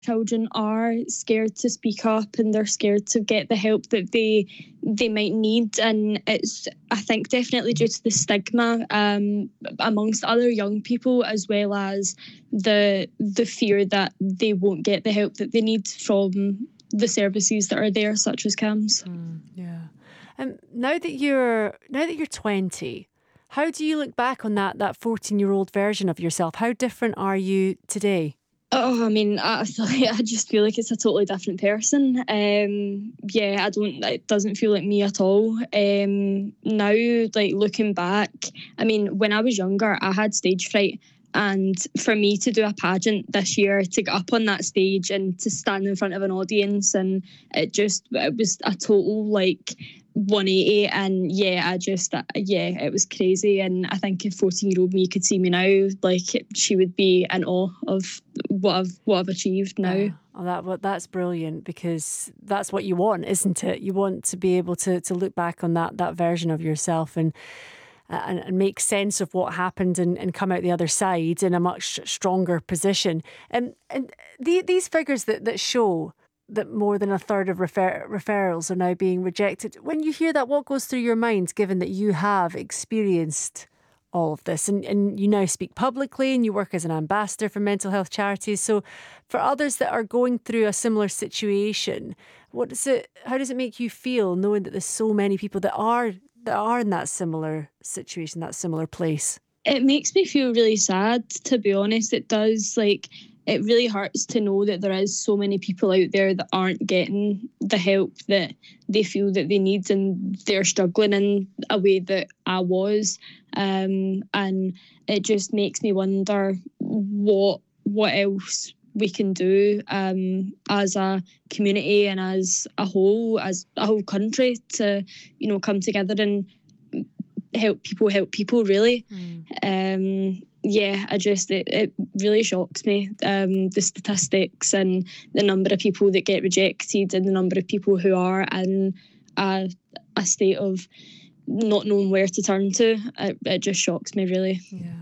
children are scared to speak up and they're scared to get the help that they might need, and it's, I think, definitely due to the stigma amongst other young people, as well as the fear that they won't get the help that they need from the services that are there, such as CAMHS. Yeah. Now that you're 20, how do you look back on that 14-year-old version of yourself? How different are you today? Oh, I mean, I just feel like it's a totally different person. It doesn't feel like me at all. Now, like, looking back, I mean, when I was younger, I had stage fright. And for me to do a pageant this year, to get up on that stage and to stand in front of an audience, and it was a total, like, 180, and it was crazy. And I think if 14-year-old me could see me now, like, she would be in awe of what I've achieved now. Yeah. Oh, that's brilliant, because that's what you want, isn't it? You want to be able to look back on that version of yourself and make sense of what happened and come out the other side in a much stronger position. And these figures that show that more than a third of referrals are now being rejected, when you hear that, what goes through your mind, given that you have experienced all of this and you now speak publicly and you work as an ambassador for mental health charities? So for others that are going through a similar situation, how does it make you feel, knowing that there's so many people that are in that similar situation, that similar place? It makes me feel really sad, to be honest. It does. Like, it really hurts to know that there is so many people out there that aren't getting the help that they feel that they need, and they're struggling in a way that I was. And it just makes me wonder what else we can do as a community and as a whole country to, come together and help people really. It really shocks me, the statistics and the number of people that get rejected and the number of people who are in a state of not knowing where to turn to. It just shocks me, really. Yeah.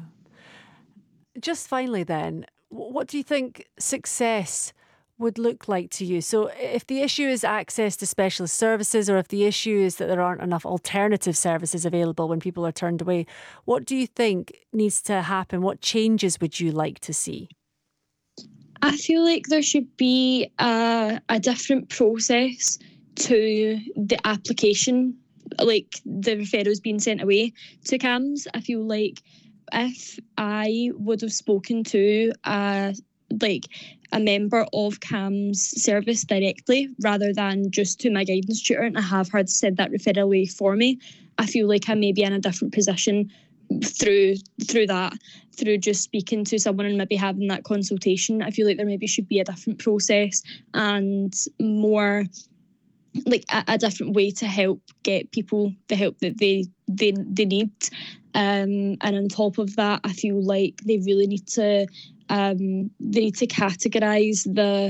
Just finally then, what do you think success would look like to you? So if the issue is access to specialist services, or if the issue is that there aren't enough alternative services available when people are turned away, what do you think needs to happen? What changes would you like to see? I feel like there should be a different process to the application, like the referrals being sent away to CAMHS. I feel like if I would have spoken to a member of CAMHS service directly, rather than just to my guidance tutor, and I have heard said that referral away for me, I feel like I may be in a different position through just speaking to someone and maybe having that consultation. I feel like there maybe should be a different process and more like a different way to help get people the help that they need. And on top of that, I feel like they really need to categorise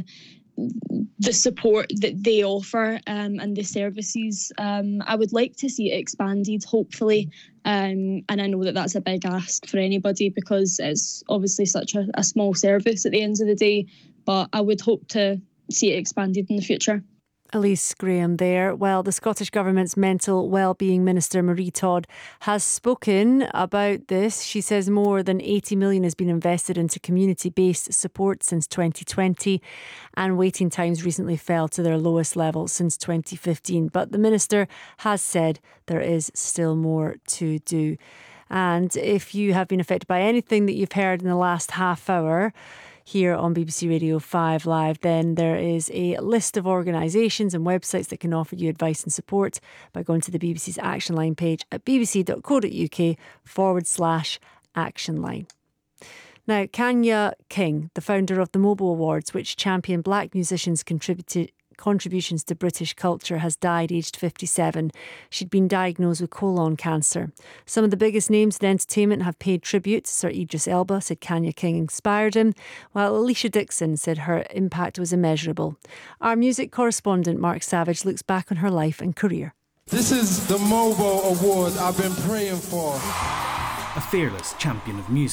the support that they offer and the services. I would like to see it expanded, hopefully, and I know that that's a big ask for anybody, because it's obviously such a small service at the end of the day, but I would hope to see it expanded in the future. Elise Graham there. Well, the Scottish Government's Mental Wellbeing Minister Marie Todd has spoken about this. She says more than 80 million has been invested into community-based support since 2020, and waiting times recently fell to their lowest level since 2015. But the Minister has said there is still more to do. And if you have been affected by anything that you've heard in the last half hour here on BBC Radio 5 Live, then there is a list of organisations and websites that can offer you advice and support by going to the BBC's Action Line page at bbc.co.uk/Action Line. Now, Kanya King, the founder of the Mobo Awards, which champion black musicians' contributions to British culture, has died aged 57. She'd been diagnosed with colon cancer. Some of the biggest names in entertainment have paid tribute. Sir Idris Elba said Kanya King inspired him, while Alicia Dixon said her impact was immeasurable. Our music correspondent Mark Savage looks back on her life and career. This is the Mobo Award I've been praying for. A fearless champion of music,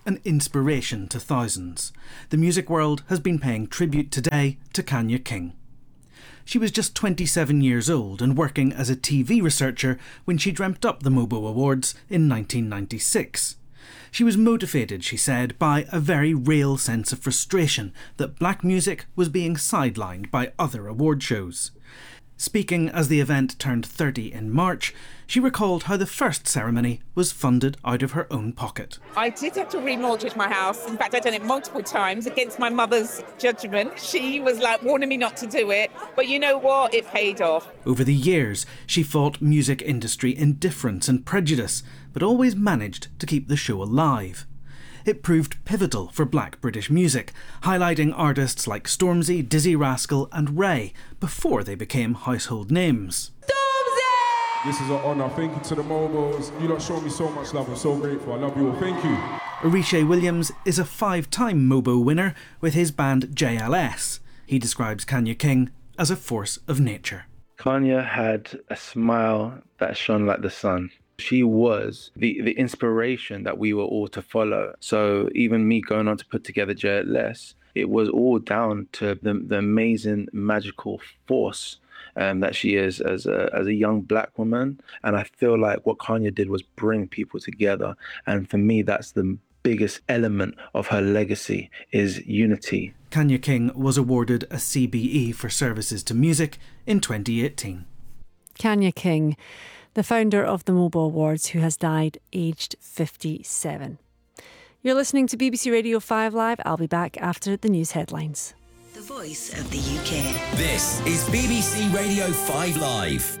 an inspiration to thousands. The music world has been paying tribute today to Kanya King. She was just 27 years old and working as a TV researcher when she dreamt up the MOBO Awards in 1996. She was motivated, she said, by a very real sense of frustration that black music was being sidelined by other award shows. Speaking as the event turned 30 in March, she recalled how the first ceremony was funded out of her own pocket. I did have to remortgage my house. In fact, I'd done it multiple times against my mother's judgment. She was warning me not to do it. But you know what? It paid off. Over the years, she fought music industry indifference and prejudice, but always managed to keep the show alive. It proved pivotal for black British music, highlighting artists like Stormzy, Dizzy Rascal and Ray before they became household names. Stormzy! This is an honour. Thank you to the Mobos. You lot show me so much love. I'm so grateful. I love you all. Thank you. Orisha Williams is a 5-time Mobo winner with his band JLS. He describes Kanya King as a force of nature. Kanya had a smile that shone like the sun. She was the inspiration that we were all to follow. So even me going on to put together JLS, it was all down to the amazing magical force that she is as a young black woman. And I feel like what Kanya did was bring people together. And for me, that's the biggest element of her legacy is unity. Kanya King was awarded a CBE for services to music in 2018. Kanya King, the founder of the MOBO Awards, who has died aged 57. You're listening to BBC Radio 5 Live. I'll be back after the news headlines. The voice of the UK. This is BBC Radio 5 Live.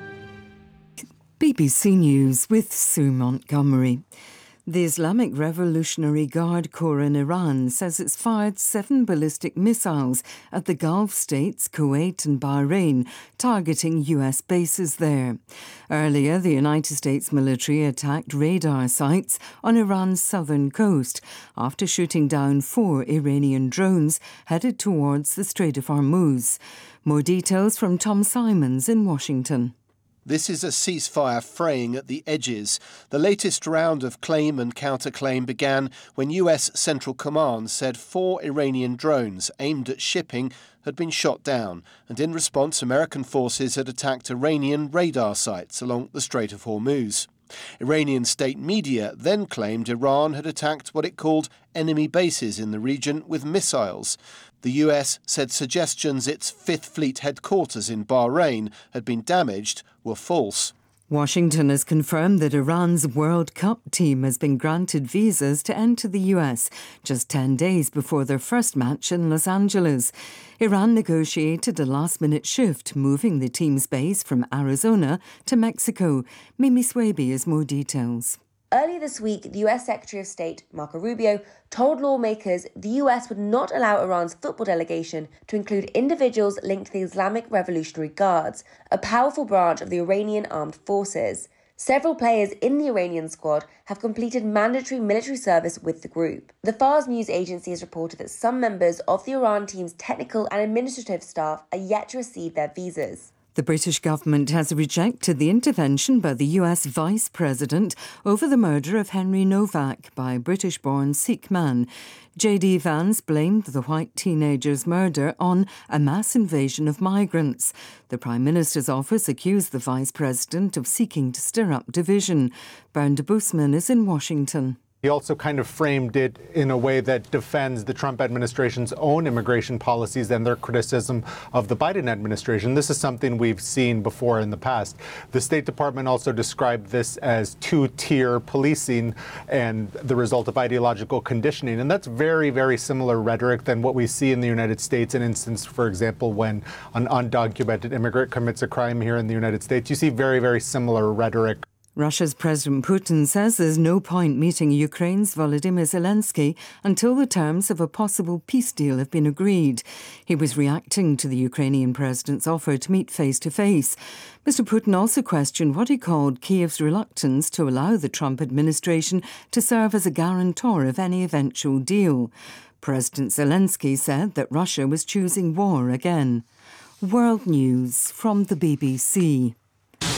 BBC News with Sue Montgomery. The Islamic Revolutionary Guard Corps in Iran says it's fired 7 ballistic missiles at the Gulf states, Kuwait and Bahrain, targeting US bases there. Earlier, the United States military attacked radar sites on Iran's southern coast after shooting down 4 Iranian drones headed towards the Strait of Hormuz. More details from Tom Simons in Washington. This is a ceasefire fraying at the edges. The latest round of claim and counterclaim began when US Central Command said 4 Iranian drones aimed at shipping had been shot down, and in response American forces had attacked Iranian radar sites along the Strait of Hormuz. Iranian state media then claimed Iran had attacked what it called enemy bases in the region with missiles. The US said suggestions its Fifth Fleet headquarters in Bahrain had been damaged were false. Washington has confirmed that Iran's World Cup team has been granted visas to enter the US just 10 days before their first match in Los Angeles. Iran negotiated a last-minute shift, moving the team's base from Arizona to Mexico. Mimi Swaby has more details. Earlier this week, the US Secretary of State, Marco Rubio, told lawmakers the US would not allow Iran's football delegation to include individuals linked to the Islamic Revolutionary Guards, a powerful branch of the Iranian armed forces. Several players in the Iranian squad have completed mandatory military service with the group. The Fars news agency has reported that some members of the Iran team's technical and administrative staff are yet to receive their visas. The British government has rejected the intervention by the US Vice President over the murder of Henry Novak by a British-born Sikh man. J.D. Vance blamed the white teenager's murder on a mass invasion of migrants. The Prime Minister's office accused the Vice President of seeking to stir up division. Bernd Busman is in Washington. He also kind of framed it in a way that defends the Trump administration's own immigration policies and their criticism of the Biden administration. This is something we've seen before in the past. The State Department also described this as two-tier policing and the result of ideological conditioning. And that's very, very similar rhetoric than what we see in the United States. An instance, for example, when an undocumented immigrant commits a crime here in the United States, you see very, very similar rhetoric. Russia's President Putin says there's no point meeting Ukraine's Volodymyr Zelensky until the terms of a possible peace deal have been agreed. He was reacting to the Ukrainian president's offer to meet face-to-face. Mr. Putin also questioned what he called Kiev's reluctance to allow the Trump administration to serve as a guarantor of any eventual deal. President Zelensky said that Russia was choosing war again. World News from the BBC.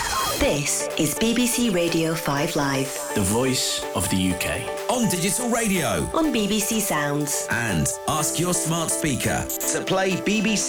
This is BBC Radio 5 Live. The voice of the UK. On digital radio. On BBC Sounds. And ask your smart speaker to play BBC